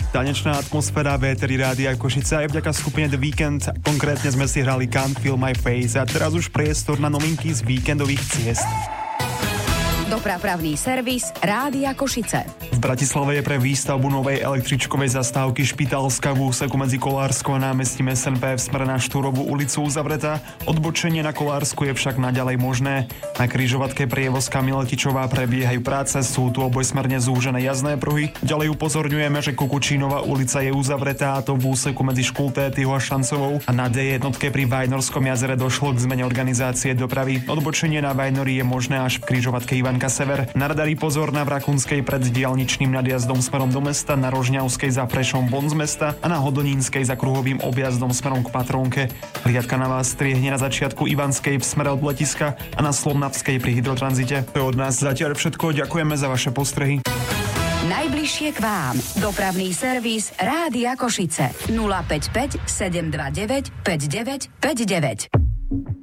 Tanečná atmosféra Véteri Rádia Košice aj vďaka skupine The Weeknd. Konkrétne sme si hrali Can't Feel My Face a teraz už priestor na novinky z víkendových ciest. Dopravný servis Rádia Košice. V Bratislave je pre výstavbu novej električkovej zastávky Špitálska v úseku medzi Kolárskou a námestím SNP v smere na Štúrovú ulicu uzavretá. Odbočenie na Kolársku je však naďalej možné. Na križovatke Prievozka Miletičová prebiehajú práce, sú tu obojsmerne zúžené jazdné pruhy. Ďalej upozorňujeme, že Kukučínova ulica je uzavretá, a to v úseku medzi Škultétyho a Šancovou, a na D1 pri Vajnorskom jazere došlo k zmene organizácie dopravy. Odbočenie na Vajnori je možné až v križovatke Ivanka Sever. Na radari pozor na Vrakunskej pred diaľničným nadjazdom smerom do mesta, na Rožňavskej za Prešom von z mesta a na Hodonínskej za kruhovým objazdom smerom k Patrónke. Hliadka na vás striehne na začiatku Ivanskej v smere od letiska a na Slomnavskej pri hydrotranzite. To je od nás zatiaľ všetko, ďakujeme za vaše postrehy. Najbližšie k vám. Dopravný servis Rádia Košice 055 729 5959.